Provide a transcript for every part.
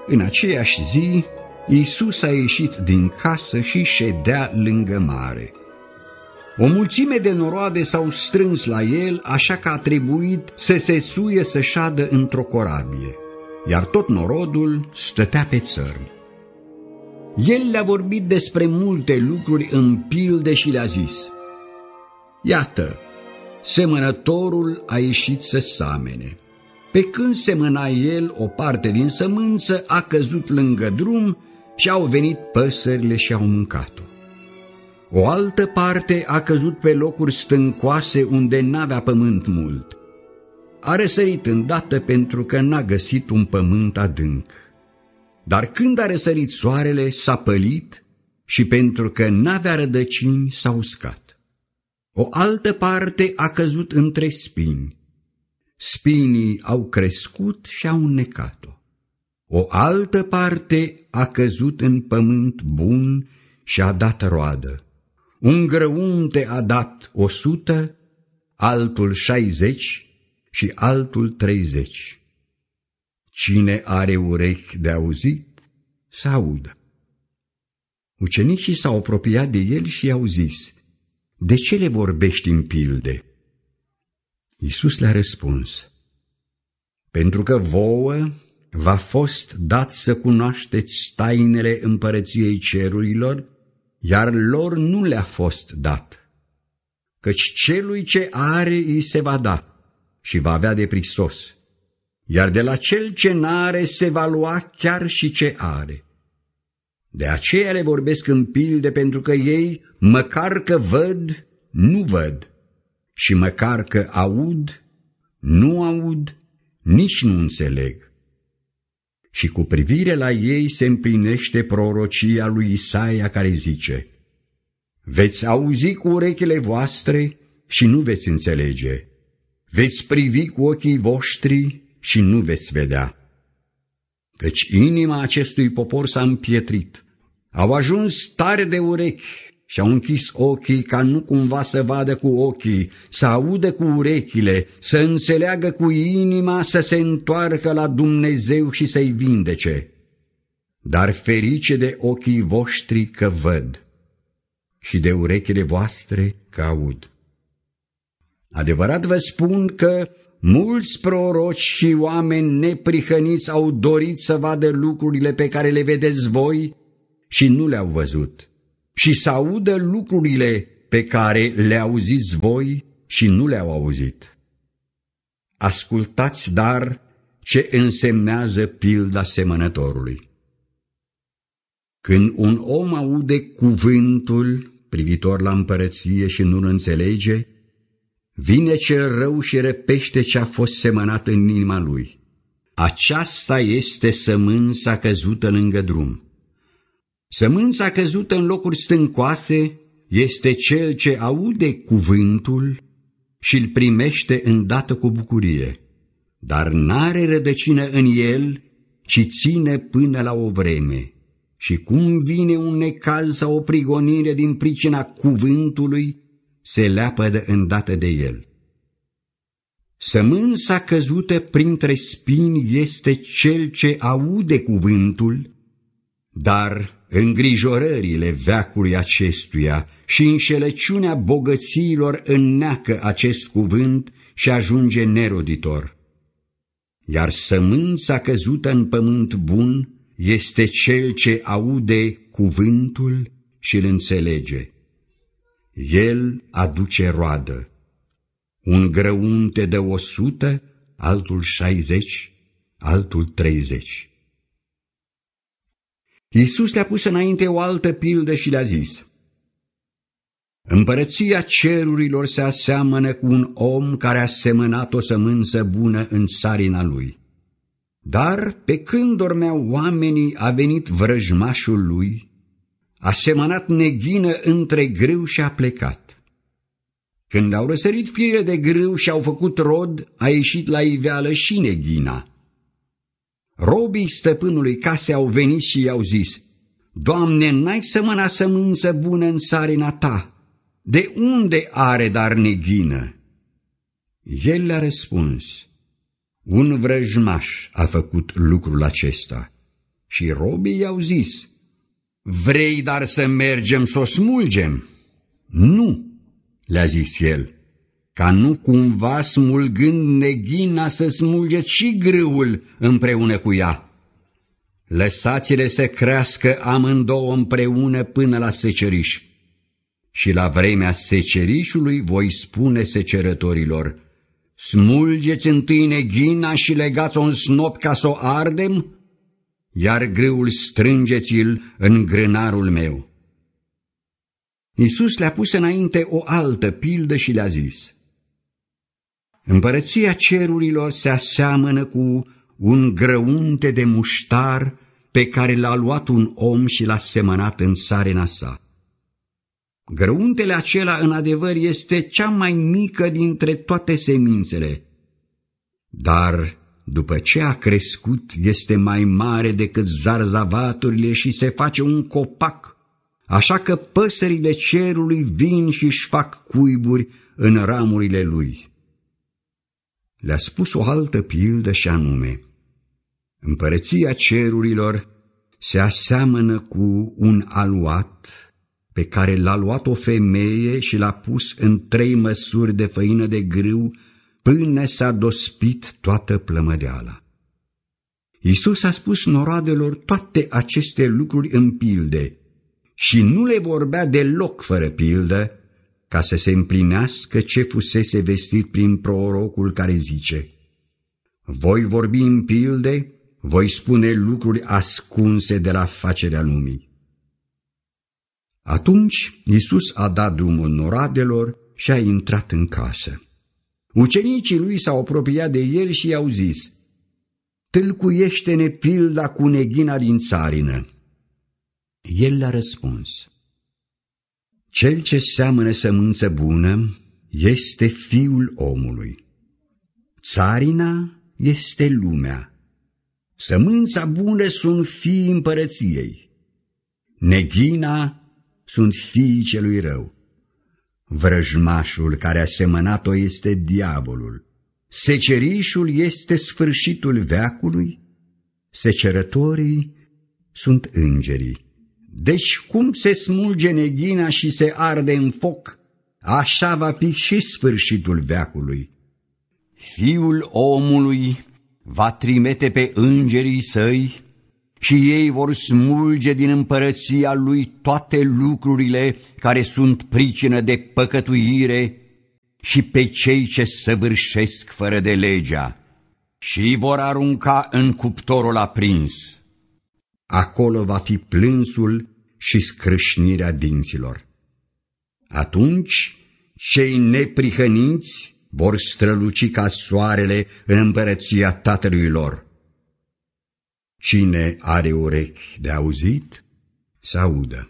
În aceeași zi, Iisus a ieșit din casă și ședea lângă mare. O mulțime de noroade s-au strâns la el, așa că a trebuit să se suie să șadă într-o corabie, iar tot norodul stătea pe țărm. El le-a vorbit despre multe lucruri în pilde și le-a zis: Iată, semănătorul a ieșit să samene. Pe când semăna el, o parte din sămânță a căzut lângă drum și au venit păsările și au mâncat-o. O altă parte a căzut pe locuri stâncoase unde n-avea pământ mult. A răsărit îndată pentru că n-a găsit un pământ adânc. Dar când a răsărit soarele, s-a pălit și pentru că n-avea rădăcini, s-a uscat. O altă parte a căzut între spini. Spinii au crescut și au înnecat-o. O altă parte a căzut în pământ bun și a dat roadă. Un grăunte a dat 100, altul 60 și altul 30. Cine are urechi de auzit, să audă. Ucenicii s-au apropiat de el și i-au zis: De ce le vorbești în pilde? Iisus le-a răspuns: Pentru că vouă v-a fost dat să cunoașteți tainele împărăției cerurilor, iar lor nu le-a fost dat. Căci celui ce are îi se va da și va avea de prisos, iar de la cel ce n-are se va lua chiar și ce are. De aceea le vorbesc în pilde, pentru că ei, măcar că văd, nu văd, și măcar că aud, nu aud, nici nu înțeleg. Și cu privire la ei se împlinește prorocia lui Isaia care zice: Veți auzi cu urechile voastre și nu veți înțelege, veți privi cu ochii voștri și nu veți vedea. Căci inima acestui popor s-a împietrit, au ajuns tare de urechi și au închis ochii ca nu cumva să vadă cu ochii, să audă cu urechile, să înțeleagă cu inima, să se întoarcă la Dumnezeu și să-i vindece. Dar ferice de ochii voștri că văd și de urechile voastre că aud. Adevărat vă spun că mulți proroci și oameni neprihăniți au dorit să vadă lucrurile pe care le vedeți voi și nu le-au văzut, și să audă lucrurile pe care le auziți voi și nu le-au auzit. Ascultați, dar, ce însemnează pilda semănătorului. Când un om aude cuvântul privitor la împărăție și nu-l înțelege, vine cel rău și răpește ce a fost semănat în inima lui. Aceasta este sămânța căzută lângă drum. Sămânța căzută în locuri stâncoase este cel ce aude cuvântul și îl primește îndată cu bucurie, dar n-are rădăcină în el, ci ține până la o vreme. Și cum vine un necaz sau o prigonire din pricina cuvântului, se leapădă îndată de el. Sămânța căzută printre spini este cel ce aude cuvântul, dar îngrijorările veacului acestuia și înșelăciunea bogățiilor înneacă acest cuvânt și ajunge neroditor. Iar sămânța căzută în pământ bun este cel ce aude cuvântul și îl înțelege. El aduce roadă. Un grăunte dă 100, altul 60, altul 30. Iisus le-a pus înainte o altă pildă și le-a zis: Împărăția cerurilor se aseamănă cu un om care a semănat o sămânță bună în țarina lui. Dar pe când dormeau oamenii, a venit vrăjmașul lui, a semănat neghină între grâu și a plecat. Când au răsărit firele de grâu și au făcut rod, a ieșit la iveală și neghina. Robii stăpânului case au venit și i-au zis: Doamne, n-ai sămănat sămânță bună în țarina ta, de unde are dar neghină? El le-a răspuns: Un vrăjmaș a făcut lucrul acesta. Și robii i-au zis: vrei dar să mergem să o smulgem? Nu, le-a zis el, ca nu cumva smulgând neghina să smulgeți și grâul împreună cu ea. Lăsați-le să crească amândouă împreună până la seceriș. Și la vremea secerișului voi spune secerătorilor: smulgeți întâi neghina și legați-o în snop ca să o ardem, iar grâul strângeți-l în grânarul meu. Iisus le-a pus înainte o altă pildă și le-a zis: împărăția cerurilor se aseamănă cu un grăunte de muștar pe care l-a luat un om și l-a semănat în țarina sa. Grăuntele acela, în adevăr, este cea mai mică dintre toate semințele, dar după ce a crescut, este mai mare decât zarzavaturile și se face un copac, așa că păsările cerului vin și își fac cuiburi în ramurile lui. Le-a spus o altă pildă și anume: împărăția cerurilor se aseamănă cu un aluat pe care l-a luat o femeie și l-a pus în 3 măsuri de făină de grâu până s-a dospit toată plămădeala. Iisus a spus noroadelor toate aceste lucruri în pilde și nu le vorbea deloc fără pildă, ca să se împlinească ce fusese vestit prin prorocul care zice: voi vorbi în pilde, voi spune lucruri ascunse de la facerea lumii. Atunci Iisus a dat drumul noroadelor și a intrat în casă. Ucenicii lui s-au apropiat de el și i-au zis: tâlcuiește-ne pilda cu neghina din țarină. El le-a răspuns: cel ce seamănă sămânță bună este Fiul omului. Țarina este lumea. Sămânța bună sunt fiii împărăției. Neghina sunt fiii celui rău. Vrăjmașul care a semănat-o este diavolul. Secerișul este sfârșitul veacului. Secerătorii sunt îngerii. Deci cum se smulge neghina și se arde în foc, așa va fi și sfârșitul veacului. Fiul omului va trimite pe îngerii săi și ei vor smulge din împărăția lui toate lucrurile care sunt pricină de păcătuire și pe cei ce săvârșesc fără de legea și vor arunca în cuptorul aprins. Acolo va fi plânsul și scrâșnirea dinților. Atunci cei neprihăniți vor străluci ca soarele în împărăția Tatălui lor. Cine are urechi de auzit, să audă.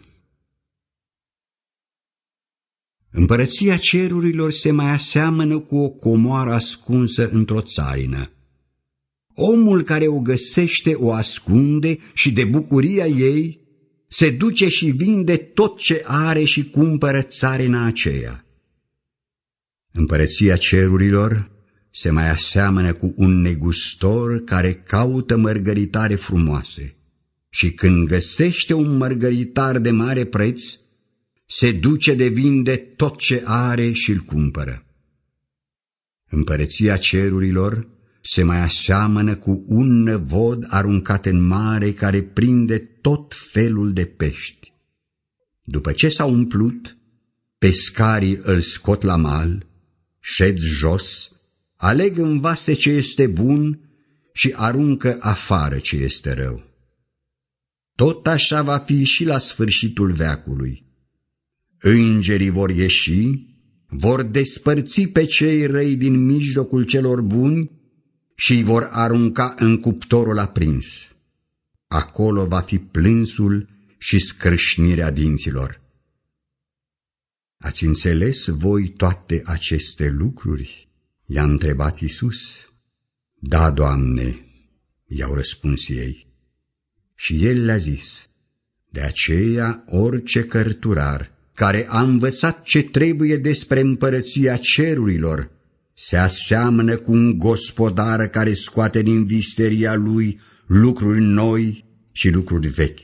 Împărăția cerurilor se mai aseamănă cu o comoară ascunsă într-o țarină. Omul care o găsește o ascunde și de bucuria ei se duce și vinde tot ce are și cumpără țarina aceea. Împărăția cerurilor se mai aseamănă cu un negustor care caută mărgăritare frumoase și când găsește un mărgăritar de mare preț, se duce de vinde tot ce are și îl cumpără. Împărăția cerurilor se mai aseamănă cu un năvod aruncat în mare care prinde tot felul de pești. După ce s-a umplut, pescarii îl scot la mal, șed jos, aleg în vase ce este bun și aruncă afară ce este rău. Tot așa va fi și la sfârșitul veacului. Îngerii vor ieși, vor despărți pe cei răi din mijlocul celor buni și îi vor arunca în cuptorul aprins. Acolo va fi plânsul și scrâșnirea dinților. Ați înțeles voi toate aceste lucruri? I-a întrebat Iisus. Da, Doamne, i-au răspuns ei. Și el le-a zis: de aceea orice cărturar care a învățat ce trebuie despre împărăția cerurilor se aseamănă cu un gospodar care scoate din visteria lui lucruri noi și lucruri vechi.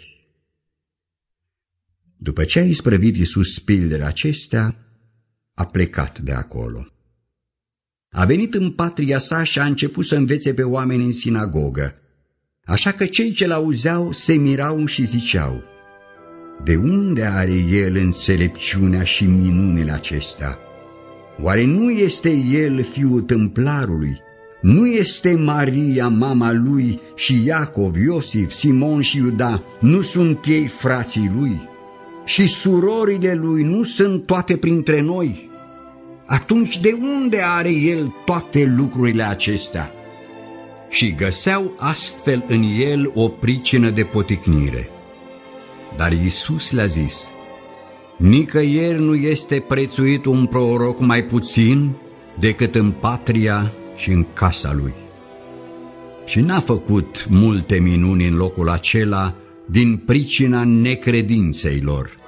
După ce a isprăvit Iisus pildele acestea, a plecat de acolo. A venit în patria sa și a început să învețe pe oameni în sinagogă, așa că cei ce l-auzeau se mirau și ziceau: de unde are el înțelepciunea și minunile acestea? Oare nu este el fiul tâmplarului? Nu este Maria mama lui și Iacov, Iosif, Simon și Iuda? Nu sunt ei frații lui? Și surorile lui nu sunt toate printre noi? Atunci de unde are el toate lucrurile acestea? Și găseau astfel în el o pricină de poticnire. Dar Iisus le-a zis: nicăieri nu este prețuit un proroc mai puțin decât în patria și în casa lui. Și n-a făcut multe minuni în locul acela din pricina necredinței lor.